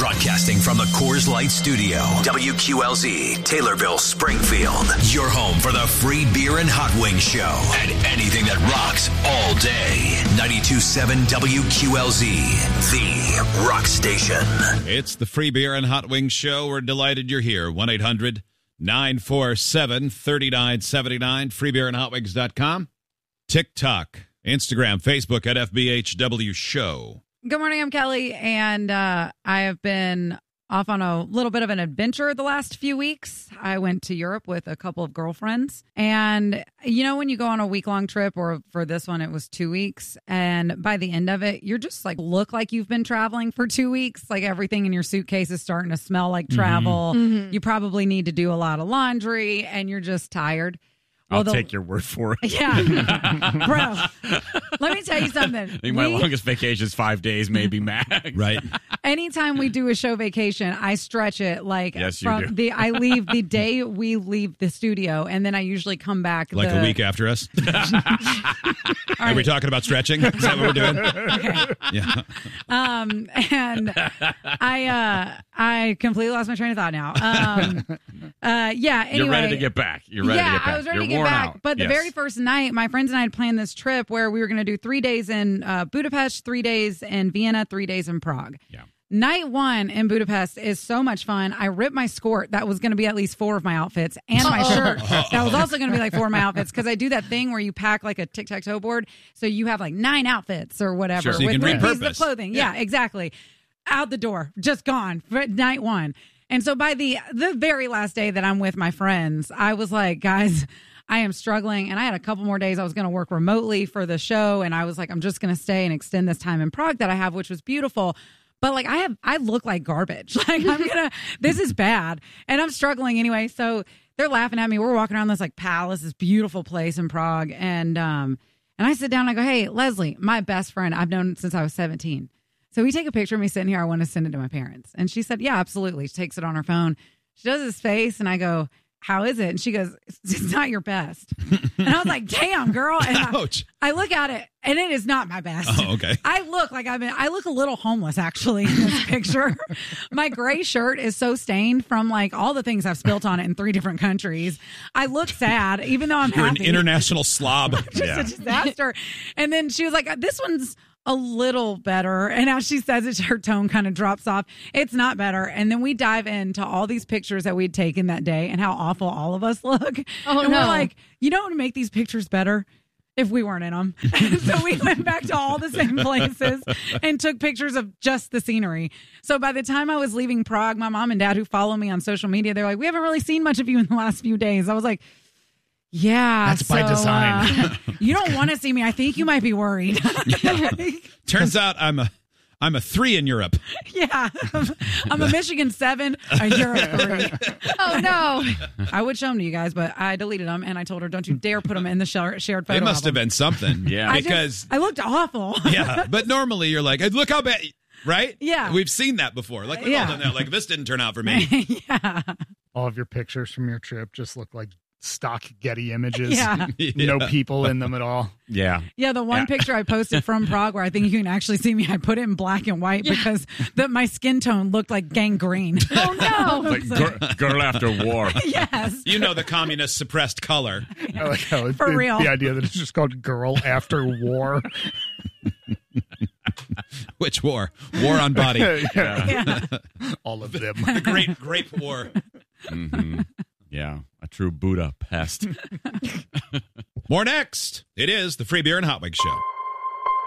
Broadcasting from the Coors Light Studio, WQLZ, Taylorville, Springfield. Your home for the free beer and hot wings show and anything that rocks all day. 92.7 WQLZ, the rock station. It's the free beer and hot wings show. We're delighted you're here. 1-800-947-3979, freebeerandhotwings.com. TikTok, Instagram, Facebook at FBHW Show. Good morning, I'm Kelly, and I have been off on a little bit of an adventure the last few weeks. I went to Europe with a couple of girlfriends, and you know when you go on a week-long trip, or for this one it was 2 weeks, and by the end of it, you're just like look like you've been traveling for 2 weeks, like everything in your suitcase is starting to smell like travel. Mm-hmm. You probably need to do a lot of laundry, and you're just tired. I'll take your word for it. Yeah. Bro, let me tell you something. I think my longest vacation is 5 days, maybe max. Right. Anytime we do a show vacation, I stretch it like yes, you do. I leave the day we leave the studio, and then I usually come back like a week after us. Are we talking about stretching? Is that what we're doing? Okay. Yeah. And I completely lost my train of thought now. Yeah. Anyway, you're ready to get back. You're ready to get back. I was ready to get back. Out. But the very first night, my friends and I had planned this trip where we were going to do 3 days in Budapest, 3 days in Vienna, 3 days in Prague. Yeah. Night one in Budapest is so much fun. I ripped my skirt. That was going to be at least 4 of my outfits, and my shirt. That was also going to be like 4 of my outfits, because I do that thing where you pack like a tic-tac-toe board, so you have like 9 outfits or whatever, sure, so you with can 3 pieces of clothing. Yeah, exactly. Out the door, just gone. Night one. And so by the very last day that I'm with my friends, I was like, guys, I am struggling. And I had a couple more days I was going to work remotely for the show. And I was like, I'm just going to stay and extend this time in Prague that I have, which was beautiful. But like I look like garbage. Like this is bad. And I'm struggling anyway. So they're laughing at me. We're walking around this like palace, this beautiful place in Prague. And I sit down and I go, hey, Leslie, my best friend, I've known since I was 17. So we take a picture of me sitting here. I want to send it to my parents. And she said, yeah, absolutely. She takes it on her phone. She does his face. And I go, how is it? And she goes, it's not your best. And I was like, damn, girl. And ouch. I look at it, and it is not my best. Oh, okay. I look a little homeless, actually, in this picture. My gray shirt is so stained from like all the things I've spilt on it in 3 different countries. I look sad, even though I'm You're happy. an international slob. Just a disaster. And then she was like, this one's a little better. And as she says it, her tone kind of drops off. It's not better. And then we dive into all these pictures that we'd taken that day and how awful all of us look. Oh, and no. we're like, you know what would make these pictures better? If we weren't in them. So we went back to all the same places and took pictures of just the scenery. So by the time I was leaving Prague, my mom and dad, who follow me on social media, they're like, we haven't really seen much of you in the last few days. I was like, yeah, that's by design. You don't want to see me. I think you might be worried. Turns out I'm a 3 in Europe. Yeah, I'm a Michigan 7, a Europe 3. Oh no! I would show them to you guys, but I deleted them, and I told her, "Don't you dare put them in the shared photo." They must have album. been something. Yeah, because I looked awful. Yeah, but normally you're like, look how bad. Right? Yeah, we've seen that before. Like we've all done that. Like this didn't turn out for me. Yeah. All of your pictures from your trip just look like stock Getty images. Yeah. No people in them at all. Yeah. Yeah, the one picture I posted from Prague where I think you can actually see me, I put it in black and white because my skin tone looked like gangrene. Oh, no. Like girl after war. Yes. You know the communist suppressed color. I like how For real. The idea that it's just called Girl After War. Which war? War on body. Yeah. All of them. The Great Grape War. Mm-hmm. Yeah, a true Buddha pest. More next. It is the Free Beer and Hot Wings Show.